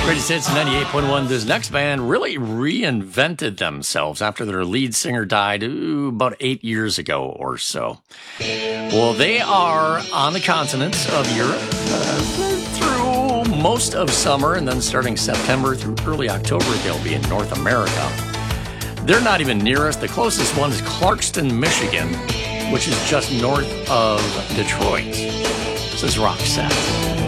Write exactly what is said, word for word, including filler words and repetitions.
Greatest Hits ninety-eight point one. This next band really reinvented themselves after their lead singer died ooh, about eight years ago or so. Well, they are on the continent of Europe uh, through most of summer, and then starting September through early October, they'll be in North America. They're not even near us. The closest one is Clarkston, Michigan, which is just north of Detroit. This is Roxette.